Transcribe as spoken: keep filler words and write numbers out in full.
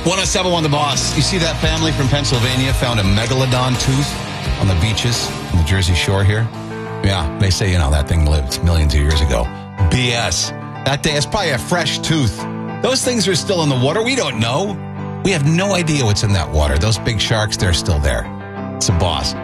one oh seven one The Boss. You see that family from Pennsylvania found a megalodon tooth on the beaches on the Jersey Shore here? Yeah, they say, you know, that thing lived millions of years ago. B S. That day, it's probably a fresh tooth. Those things are still in the water. We don't know. We have no idea what's in that water. Those big sharks, they're still there. It's a boss.